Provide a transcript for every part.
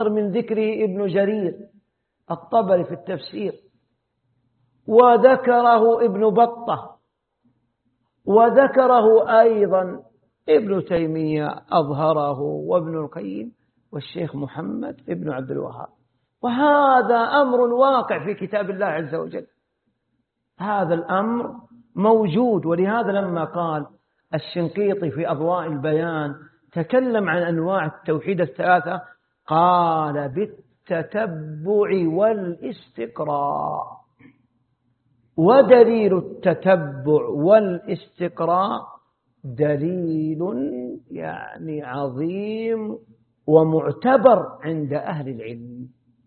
من ذكره ابن جرير الطبري في التفسير، وذكره ابن بطة، وذكره أيضا ابن تيمية أظهره، وابن القيم، والشيخ محمد ابن عبد الوهاب. وهذا أمر واقع في كتاب الله عز وجل، هذا الأمر موجود. ولهذا لما قال الشنقيطي في أضواء البيان تكلم عن أنواع التوحيد الثلاثة، قال بالتتبع والاستقراء. ودليل التتبع والاستقراء دليل يعني عظيم ومعتبر عند أهل العلم.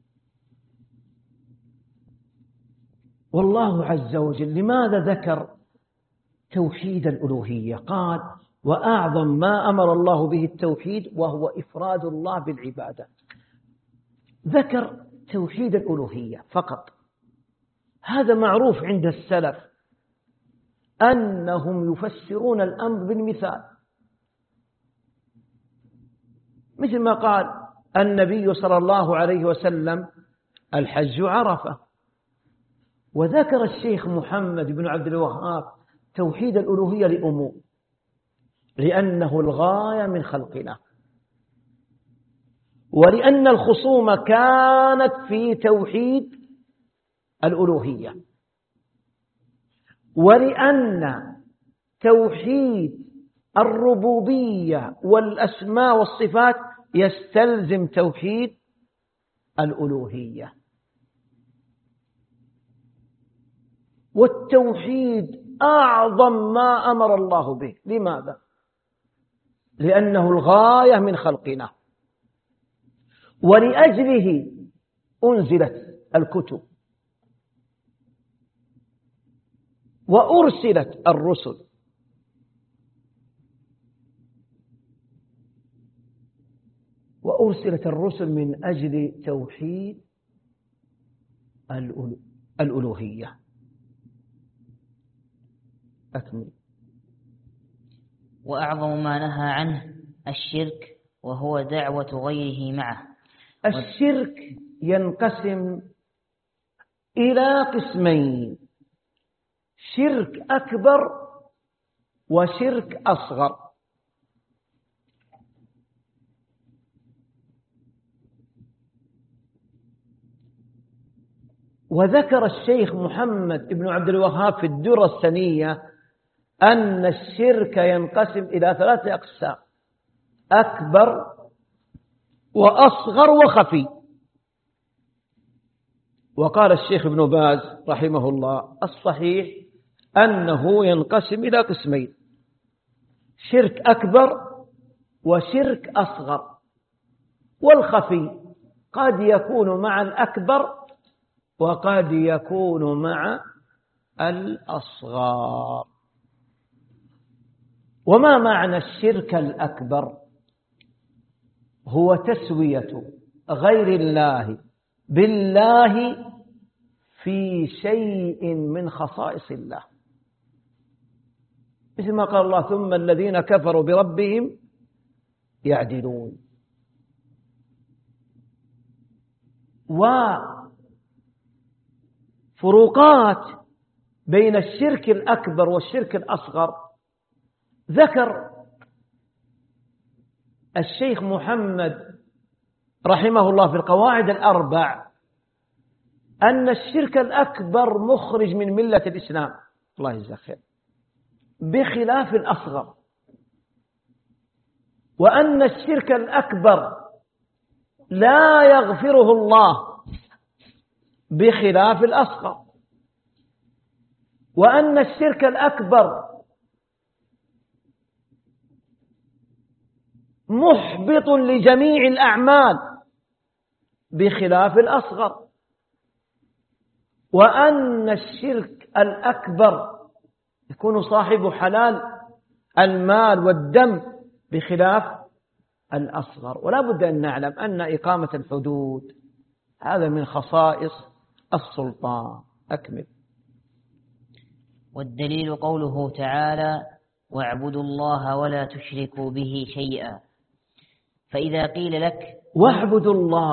والله عز وجل لماذا ذكر توحيد الألوهية؟ قال وأعظم ما أمر الله به التوحيد وهو إفراد الله بالعبادة. ذكر توحيد الألوهية فقط. هذا معروف عند السلف أنهم يفسرون الأمر بالمثال، مثل ما قال النبي صلى الله عليه وسلم الحج عرفة. وذكر الشيخ محمد بن عبد الوهاب توحيد الألوهية لأمور، لأنه الغاية من خلقنا، ولأن الخصومة كانت في توحيد الألوهية، ولأن توحيد الربوبية والأسماء والصفات يستلزم توحيد الألوهية. والتوحيد أعظم ما أمر الله به. لماذا؟ لأنه الغاية من خلقنا، ولأجله أنزلت الكتب وأرسلت الرسل. وأرسلت الرسل من أجل توحيد الألوهية. أكمل. وأعظم ما نهى عنه الشرك، وهو دعوة غيره معه. الشرك ينقسم إلى قسمين: شرك أكبر وشرك أصغر. وذكر الشيخ محمد بن عبد الوهاب في الدرة الثانية أن الشرك ينقسم إلى 3 أقسام: أكبر وأصغر وخفي. وقال الشيخ ابن باز رحمه الله الصحيح أنه ينقسم إلى قسمين: شرك أكبر وشرك أصغر. والخفي قد يكون مع الأكبر وقد يكون مع الأصغر. وما معنى الشرك الأكبر؟ هو تسوية غير الله بالله في شيء من خصائص الله، مثل ما قال الله ثم الذين كفروا بربهم يعدلون. وفروقات بين الشرك الأكبر والشرك الأصغر ذكر الشيخ محمد رحمه الله في القواعد الأربع أن الشرك الأكبر مخرج من ملة الإسلام، الله يجزاه خير، بخلاف الأصغر. وأن الشرك الأكبر لا يغفره الله بخلاف الأصغر. وأن الشرك الأكبر محبط لجميع الأعمال بخلاف الأصغر. وأن الشرك الأكبر يكون صاحب حلال المال والدم بخلاف الأصغر. ولا بد أن نعلم أن إقامة الحدود هذا من خصائص السلطان. أكمل. والدليل قوله تعالى واعبدوا الله ولا تشركوا به شيئا. فإذا قيل لك واعبدوا الله